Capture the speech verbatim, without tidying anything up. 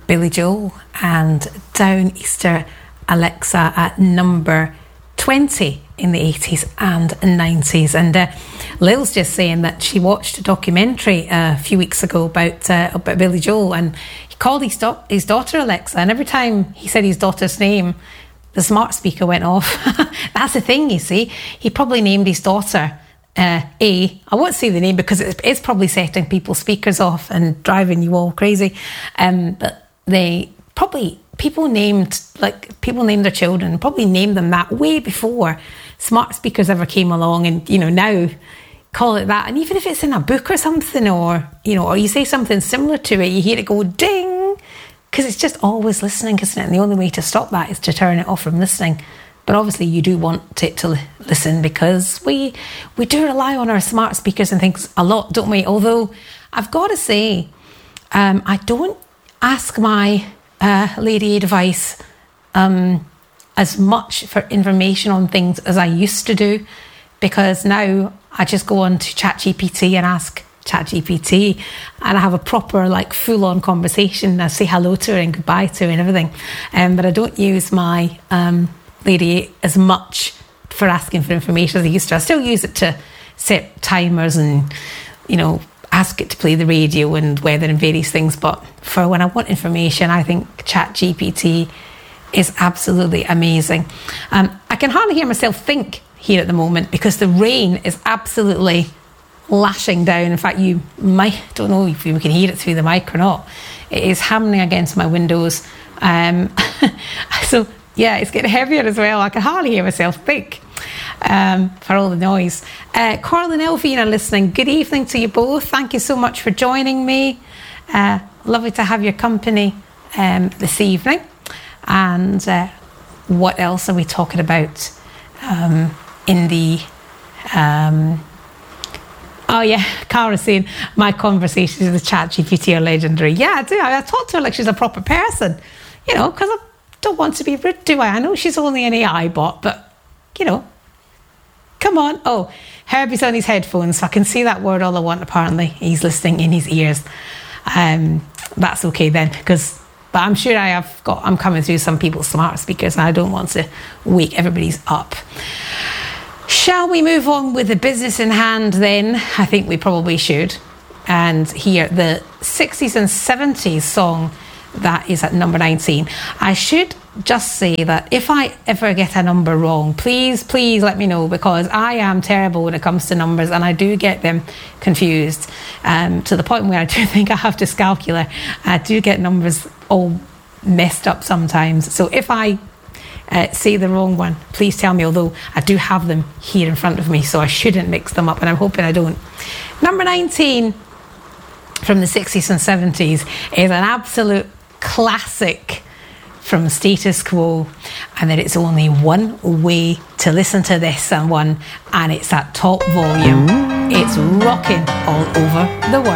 Billy Joel and Down Easter Alexa at number twenty in the eighties and nineties. And uh, Lil's just saying that she watched a documentary uh, a few weeks ago about uh, about Billy Joel, and he called his, do- his daughter Alexa, and every time he said his daughter's name, the smart speaker went off. That's the thing, you see. He probably named his daughter uh, A. I won't say the name because it's, it's probably setting people's speakers off and driving you all crazy. Um, but they probably, people named, like, people named their children, probably named them that way before smart speakers ever came along. And, you know, now call it that. And even if it's in a book or something, or, you know, or you say something similar to it, you hear it go ding, because it's just always listening, isn't it? And the only way to stop that is to turn it off from listening. But obviously you do want it to listen, because we we do rely on our smart speakers and things a lot, don't we? Although I've got to say, um, I don't ask my uh, lady advice um, as much for information on things as I used to do, because now I just go on to ChatGPT and ask ChatGPT, and I have a proper, like, full-on conversation. I say hello to her and goodbye to her and everything. Um, but I don't use my um, lady as much for asking for information as I used to. I still use it to set timers and, you know, ask it to play the radio and weather and various things. But for when I want information, I think ChatGPT is absolutely amazing. Um, I can hardly hear myself think here at the moment because the rain is absolutely lashing down. In fact, you might, don't know if you can hear it through the mic or not. It is hammering against my windows. Um, so yeah, it's getting heavier as well. I can hardly hear myself think um, for all the noise. Uh, Carl and Elvine are listening. Good evening to you both. Thank you so much for joining me. Uh, lovely to have your company um, this evening. And uh, what else are we talking about um, in the... Um, Oh yeah, Cara's saying my conversations with ChatGPT are legendary. Yeah, I do. I, I talk to her like she's a proper person, you know, because I don't want to be rude, do I? I know she's only an A I bot, but, you know, come on. Oh, Herbie's on his headphones, so I can see that word all I want, apparently. He's listening in his ears. Um, that's okay then, because... But I'm sure I have got... I'm coming through some people's smart speakers, and I don't want to wake everybody's up. Shall we move on with the business in hand then? I think we probably should. And hear the sixties and seventies song that is at number nineteen. I should just say that if I ever get a number wrong, please, please let me know, because I am terrible when it comes to numbers and I do get them confused um, to the point where I do think I have dyscalculia. I do get numbers all messed up sometimes. So if I Uh, say the wrong one, please tell me, although I do have them here in front of me, so I shouldn't mix them up, and I'm hoping I don't. Number nineteen from the sixties and seventies is an absolute classic from Status Quo, and that it's only one way to listen to this one, and it's at top volume. It's rocking all over the world.